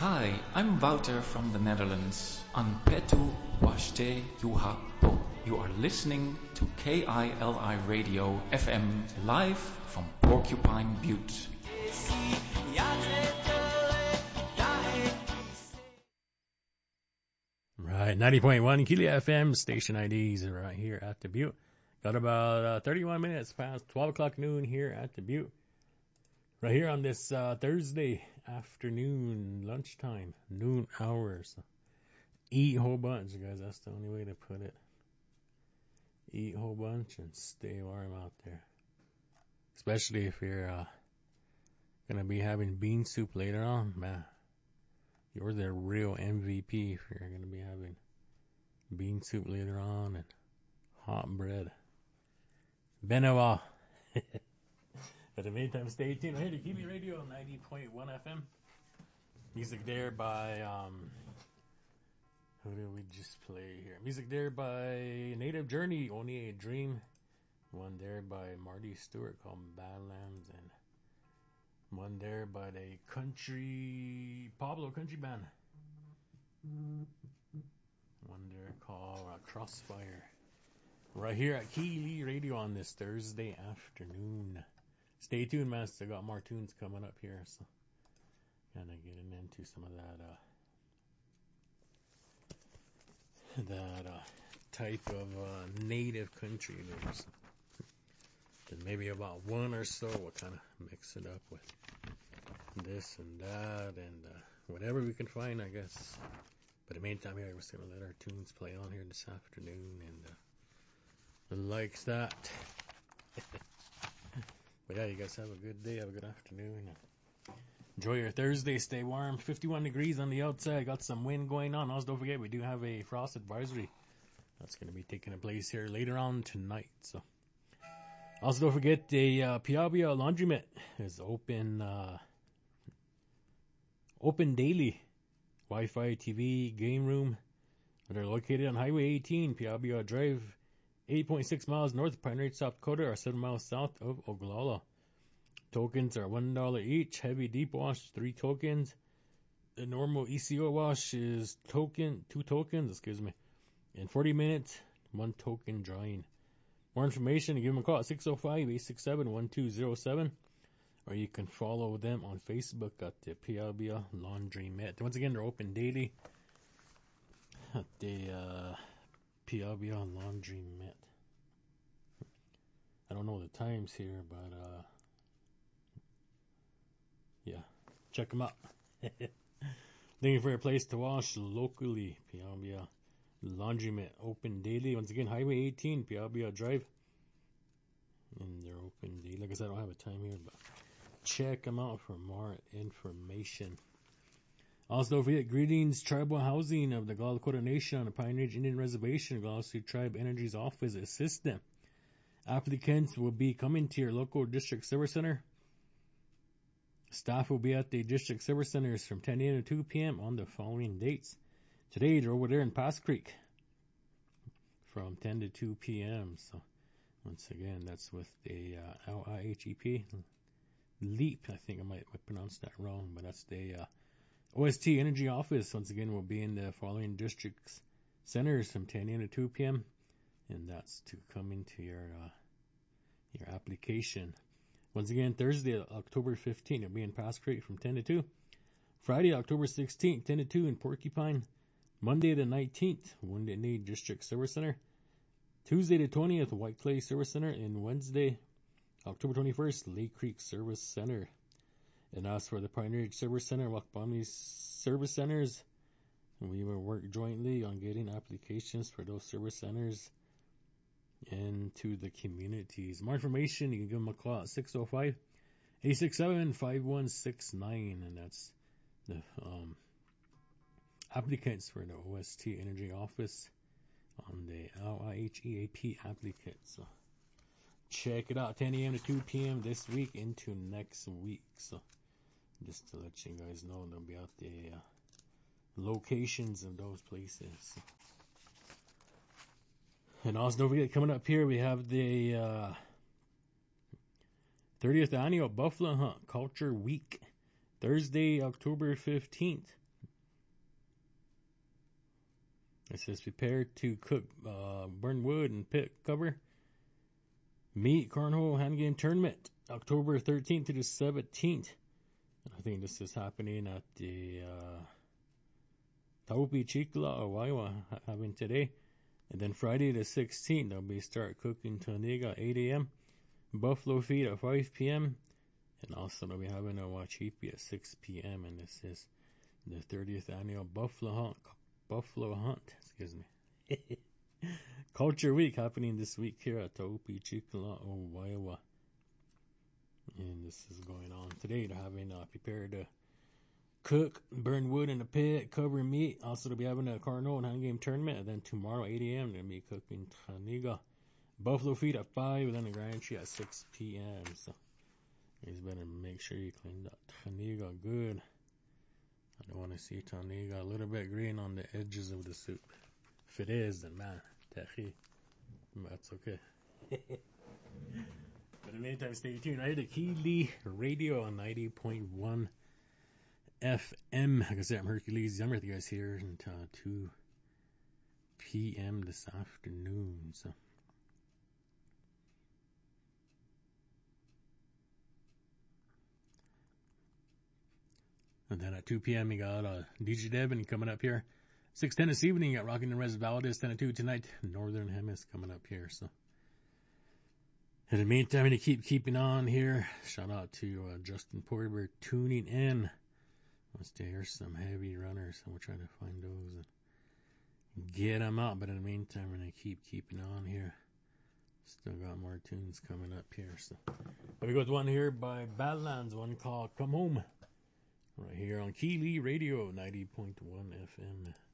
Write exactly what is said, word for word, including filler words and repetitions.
Hi, I'm Wouter from the Netherlands. On Petu Washte Juha Po. You are listening to K I L I Radio F M live from Porcupine Butte. Right, ninety point one Kili F M station I Ds are right here at the Butte. Got about uh, thirty-one minutes past twelve o'clock noon here at the Butte. Right here on this uh, Thursday afternoon, lunchtime, noon hours. Eat a whole bunch, guys. That's the only way to put it. Eat a whole bunch and stay warm out there. Especially if you're uh, going to be having bean soup later on. Man, you're the real M V P if you're going to be having bean soup later on and hot bread. Beneva. But in the meantime, stay tuned. Here to Kili Radio ninety point one F M. Music there by, um, who did we just play here? Music there by Native Journey, Only a Dream. One there by Marty Stewart called Badlands. And one there by the country, Pablo Country Band. One there called uh, Crossfire. Right here at Kili Radio on this Thursday afternoon. Stay tuned, man. I got more tunes coming up here, so kind of getting into some of that uh, that uh, type of uh, native country. There's, there's maybe about one or so. We'll kind of mix it up with this and that and uh, whatever we can find, I guess. But in the meantime, here we're just gonna let our tunes play on here this afternoon and uh, the likes that. But yeah, you guys have a good day, have a good afternoon. Enjoy your Thursday, stay warm. fifty-one degrees on the outside, got some wind going on. Also, don't forget, we do have a frost advisory that's going to be taking place here later on tonight. So, also, don't forget, the uh, Piabia Laundromat is open, uh, open daily. Wi-Fi, T V, game room. They're located on Highway eighteen, Piabia Drive. eight point six miles north of Pine Ridge, South Dakota, or seven miles south of Oglala. Tokens are one dollar each. Heavy deep wash, three tokens. The normal E C O wash is token, two tokens, excuse me. In forty minutes, one token drying. More information, give them a call at six oh five, eight six seven, one two oh seven. Or you can follow them on Facebook at the Piabia Laundromat. Once again, they're open daily at the uh, Piabia Laundromat. I don't know the times here, but uh, yeah, check them out. Looking for a place to wash locally, Piabia Laundromat, open daily. Once again, Highway eighteen, Piabia Drive. And they're open daily. Like I said, I don't have a time here, but check them out for more information. Also, don't forget, Greetings Tribal Housing of the Oglala Lakota Nation on the Pine Ridge Indian Reservation. Oglala Sioux Tribe Energy's office assist them. Applicants will be coming to your local district service center. Staff will be at the district service centers from ten a.m. to two p.m. on the following dates. Today, they're over there in Pass Creek from ten to two p.m. So, once again, that's with the uh, L I H E P. LEAP, I think I might pronounce that wrong, but that's the uh, O S T Energy office. Once again, will be in the following districts centers from ten a.m. to two p.m. And that's to come into your uh, your application. Once again, Thursday, October fifteenth, it'll be in Pass Creek from ten to two. Friday, October sixteenth, ten to two in Porcupine. Monday the nineteenth, Wounded Knee District Service Center. Tuesday the twentieth, White Clay Service Center. And Wednesday, October twenty-first, Lake Creek Service Center. And as for the Pine Ridge Service Center, Wakpami Service Centers, we will work jointly on getting applications for those service centers into the communities. More information, you can give them a call at six oh five, eight six seven, five one six nine. And that's the um, applicants for the O S T Energy office on the L I H E A P applicants. So check it out, ten a.m. to two p.m. this week into next week. So just to let you guys know, there'll be out the uh, locations of those places. And also, don't forget, coming up here, we have the uh, thirtieth Annual Buffalo Hunt Culture Week. Thursday, October fifteenth. It says prepare to cook uh, burn wood and pit cover. Meat Cornhole Hand Game Tournament, October thirteenth to the seventeenth. I think this is happening at the uh, Taupi Chikla, Waiwa, having today. And then Friday the sixteenth, they'll be start cooking Taniga at eight a.m. Buffalo feed at five p.m. And also they'll be having a Wachipi at six p.m. And this is the thirtieth annual Buffalo Hunt. Buffalo Hunt, excuse me. Culture Week happening this week here at Taupi Chikla, Waiwa. And this is going on today. They're having uh, prepared to cook, burn wood in the pit, cover meat. Also, they'll be having a Cornhole and Hand Game Tournament. And then tomorrow, eight a.m., they'll be cooking Taniga. Buffalo feed at five, and then the Grand Prix at six p.m. So, you better make sure you clean that Taniga good. I don't want to see Taniga a little bit green on the edges of the soup. If it is, then man, techi. That's okay. But in the meantime, stay tuned. Right to Keeley Radio on ninety point one F M. Like I said, I'm Hercules. I'm with you guys here until two p.m. this afternoon. So. And then at two p.m. you got uh, D J Devin coming up here. six ten this evening, you got Rockin' and Res Valdez, ten to two tonight. Northern Hemis coming up here. So. In the meantime, to keep keeping on here, shout out to uh, Justin Porter tuning in. Wants to hear some heavy runners, so we'll try to find those and get them out. But in the meantime, we're going to keep keeping on here. Still got more tunes coming up here. So, but we got one here by Badlands, one called Come Home, right here on Keeley Radio, ninety point one F M.